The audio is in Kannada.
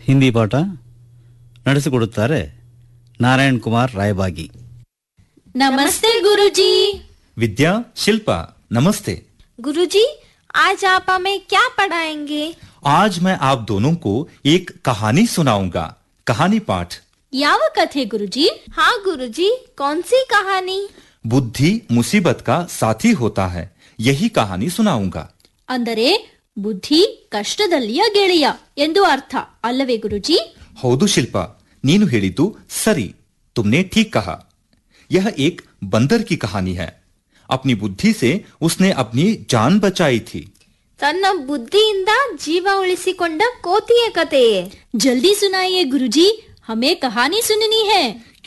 ಹಿಂದಿ ಪಾಠ ನಡೆಸಿಕೊಡುತ್ತಾರೆ ನಾರಾಯಣ್ ಕುಮಾರ್ ರಾಯಬಾಗಿ. नमस्ते गुरुजी। विद्या, शिल्पा, नमस्ते। गुरुजी, आज आप हमें क्या पढ़ाएंगे? आज मैं आप दोनों को एक कहानी सुनाऊंगा। कहानी पाठ। ಯಾವ ಕಥೆ गुरुजी? हाँ गुरुजी, कौन सी कहानी? बुद्धि मुसीबत का साथी होता है, यही कहानी सुनाऊंगा। ಅಂದರೆ ಬುದ್ಧಿ ಕಷ್ಟದಲ್ಲಿಯ ಗೆಳೆಯ ಎಂದು ಅರ್ಥ ಅಲ್ಲವೇ ಗುರುಜಿ? ಹೌದು ಶಿಲ್ಪಾ, ನೀನು ಹೇಳಿದ್ದು ಸರಿ. तुमने ठीक कहा। यह एक बंदर की कहानी है। अपनी बुद्धि से उसने अपनी जान बचाई थी। ತನ್ನ ಬುದ್ಧಿಯಿಂದ ಜೀವ ಉಳಿಸಿಕೊಂಡ ಕೋತಿಯ ಕಥೆಯೇ? ಜಲ್ದಿ ಸುನಾಯಿಯೇ ಗುರುಜಿ, ಹಮೇ ಕಹಾನಿ ಸುನನಿ ಹೈ.